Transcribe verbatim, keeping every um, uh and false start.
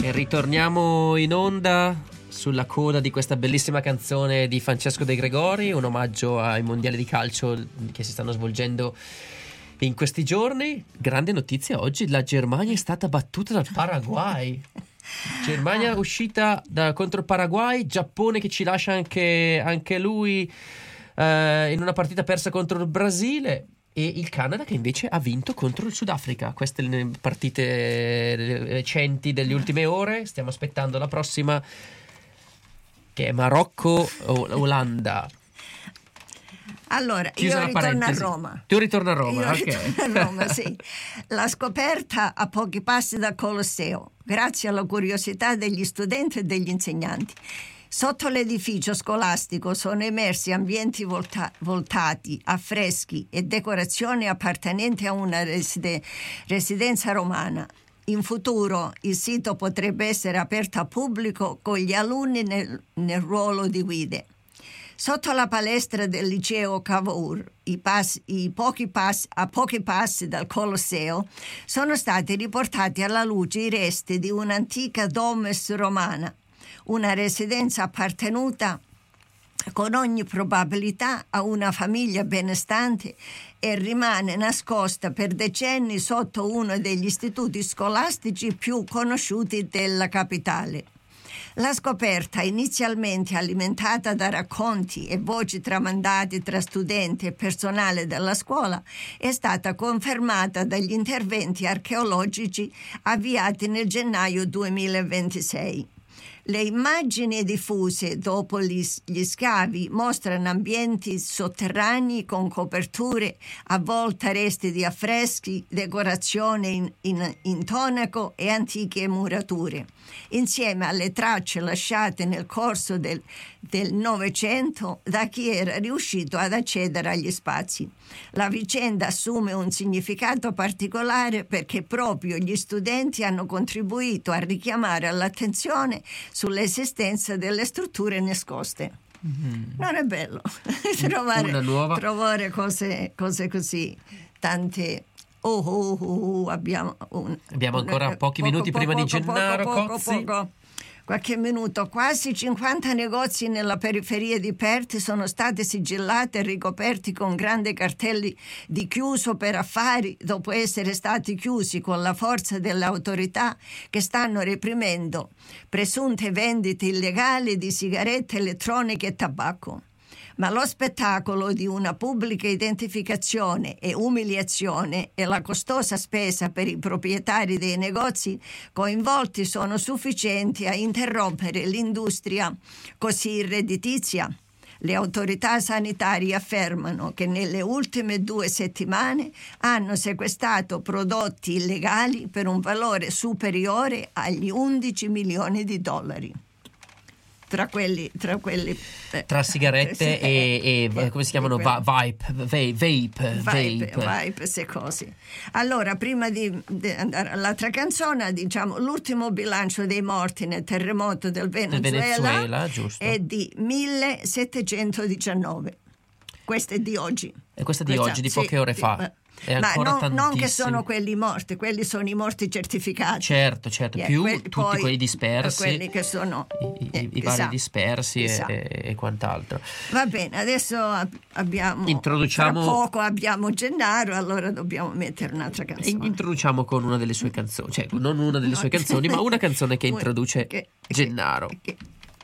E ritorniamo in onda sulla coda di questa bellissima canzone di Francesco De Gregori, un omaggio ai mondiali di calcio che si stanno svolgendo in questi giorni. Grande notizia oggi: la Germania è stata battuta dal Paraguay. Germania uscita da, contro il Paraguay, Giappone che ci lascia anche, anche lui eh, in una partita persa contro il Brasile, e il Canada che invece ha vinto contro il Sudafrica. Queste le partite recenti delle ultime ore. Stiamo aspettando la prossima, che è Marocco-Olanda. Allora, Chiusa io la ritorno parentesi. a Roma. Tu ritorni a Roma, Io ok. ritorno a Roma, sì. La scoperta a pochi passi dal Colosseo, grazie alla curiosità degli studenti e degli insegnanti. Sotto l'edificio scolastico sono emersi ambienti volta- voltati, affreschi e decorazioni appartenenti a una reside- residenza romana. In futuro il sito potrebbe essere aperto al pubblico con gli alunni nel, nel ruolo di guide. Sotto la palestra del liceo Cavour, i passi, i pochi passi, a pochi passi dal Colosseo, sono stati riportati alla luce i resti di un'antica domus romana, una residenza appartenuta con ogni probabilità a una famiglia benestante e rimane nascosta per decenni sotto uno degli istituti scolastici più conosciuti della capitale. La scoperta, inizialmente alimentata da racconti e voci tramandati tra studenti e personale della scuola, è stata confermata dagli interventi archeologici avviati nel gennaio duemilaventisei. Le immagini diffuse dopo gli, gli scavi mostrano ambienti sotterranei con coperture, a volte resti di affreschi, decorazioni in, in intonaco e antiche murature, insieme alle tracce lasciate nel corso del, del Novecento da chi era riuscito ad accedere agli spazi. La vicenda assume un significato particolare perché proprio gli studenti hanno contribuito a richiamare all'attenzione sull'esistenza delle strutture nascoste. Mm-hmm. Non è bello trovare, Una nuova... trovare cose, cose così, tante. Oh, oh, oh, abbiamo, un, abbiamo ancora una, pochi poco, minuti poco, prima poco, di Gennaro poco, Cozzi. Poco, poco. Qualche minuto. Quasi cinquanta negozi nella periferia di Perth sono stati sigillati e ricoperti con grandi cartelli di chiuso per affari dopo essere stati chiusi con la forza delle autorità che stanno reprimendo presunte vendite illegali di sigarette elettroniche e tabacco. Ma lo spettacolo di una pubblica identificazione e umiliazione e la costosa spesa per i proprietari dei negozi coinvolti sono sufficienti a interrompere l'industria così redditizia. Le autorità sanitarie affermano che nelle ultime due settimane hanno sequestrato prodotti illegali per un valore superiore agli undici milioni di dollari. Tra quelli, tra quelli eh, tra sigarette sì, e, e eh, come si chiamano? Va, vape, vape, vape, vape, vape, queste cose. Allora, prima di, di andare all'altra canzone, diciamo l'ultimo bilancio dei morti nel terremoto del Venezuela, Venezuela giusto. È di millesettecentodiciannove. Questa è di oggi. E questa è di questa, oggi, di sì, poche ore sì, fa. ma, È ma ancora non, non che tantissimi. sono quelli morti, quelli sono i morti certificati. Certo, certo, yeah, più quelli, tutti poi, quelli dispersi, quelli che sono i, eh, i, i vari esatto, dispersi esatto. E, e quant'altro. Va bene, adesso abbiamo introduciamo tra poco abbiamo Gennaro, allora dobbiamo mettere un'altra canzone. Introduciamo con una delle sue canzoni, cioè non una delle sue canzoni, ma una canzone che introduce che, Gennaro. Che, che,